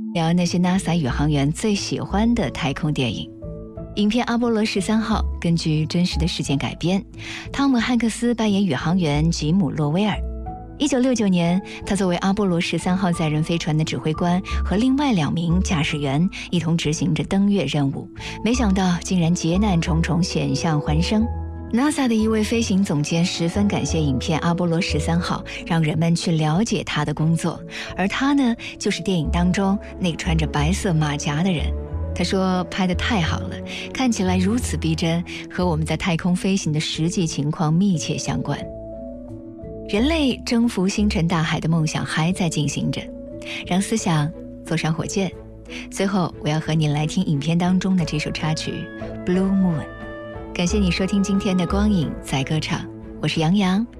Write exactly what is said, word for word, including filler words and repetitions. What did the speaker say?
聊那些 NASA 宇航员最喜欢的太空电影。影片《阿波罗十三号》根据真实的事件改编，汤姆·汉克斯扮演宇航员吉姆·洛威尔。一九六九年，他作为阿波罗十三号载人飞船的指挥官，和另外两名驾驶员一同执行着登月任务，没想到竟然劫难重重，险象环生。NASA 的一位飞行总监十分感谢影片《阿波罗十三号》，让人们去了解他的工作，而他呢，就是电影当中那个穿着白色马甲的人。他说拍得太好了，看起来如此逼真，和我们在太空飞行的实际情况密切相关。人类征服星辰大海的梦想还在进行着，让思想坐上火箭。最后我要和你来听影片当中的这首插曲《Blue Moon》。感谢你收听今天的光影在歌场，我是杨洋，